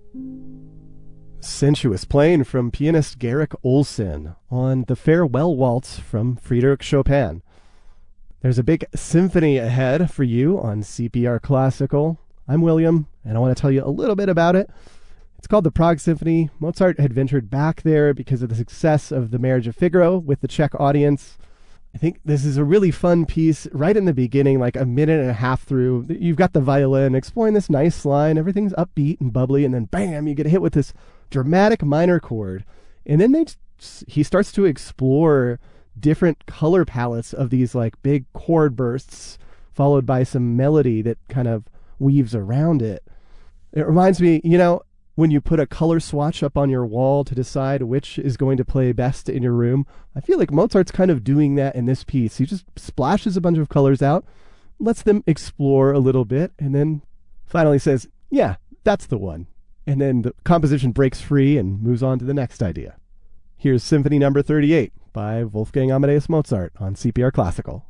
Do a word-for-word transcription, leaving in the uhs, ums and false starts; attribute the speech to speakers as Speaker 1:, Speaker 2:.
Speaker 1: Sensuous playing from pianist Garrick Olson on the Farewell Waltz from Friedrich Chopin. There's a big symphony ahead for you on C P R Classical. I'm William, and I want to tell you a little bit about it. It's called the Prague Symphony. Mozart had ventured back there because of the success of The Marriage of Figaro with the Czech audience. I think this is a really fun piece right in the beginning, like a minute and a half through. You've got the violin exploring this nice line. Everything's upbeat and bubbly, and then bam, you get hit with this dramatic minor chord. And then they just, he starts to explore different color palettes of these like big chord bursts, followed by some melody that kind of weaves around it. It reminds me, you know, when you put a color swatch up on your wall to decide which is going to play best in your room, I feel like Mozart's kind of doing that in this piece. He just splashes a bunch of colors out, lets them explore a little bit, and then finally says, yeah, that's the one. And then the composition breaks free and moves on to the next idea. Here's Symphony Number thirty-eight by Wolfgang Amadeus Mozart on C P R Classical.